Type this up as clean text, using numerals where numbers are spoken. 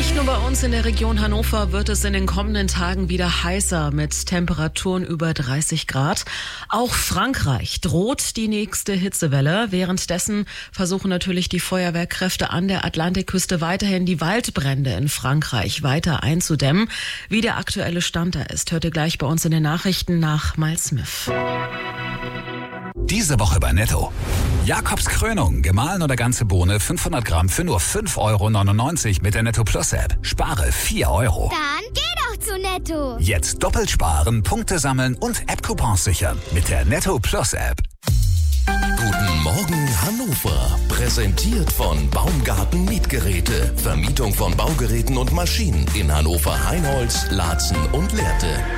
Nicht nur bei uns in der Region Hannover wird es in den kommenden Tagen wieder heißer mit Temperaturen über 30 Grad. Auch Frankreich droht die nächste Hitzewelle. Währenddessen versuchen natürlich die Feuerwehrkräfte an der Atlantikküste weiterhin die Waldbrände in Frankreich weiter einzudämmen. Wie der aktuelle Stand da ist, hört ihr gleich bei uns in den Nachrichten nach Miles Smith. Diese Woche bei Netto. Jakobs Krönung, gemahlen oder ganze Bohne, 500 Gramm für nur 5,99 € mit der Netto Plus App. Spare 4 €. Dann geh doch zu Netto. Jetzt doppelt sparen, Punkte sammeln und App-Coupons sichern mit der Netto Plus App. Guten Morgen Hannover. Präsentiert von Baumgarten Mietgeräte. Vermietung von Baugeräten und Maschinen in Hannover, Heinholz, Laatzen und Lehrte.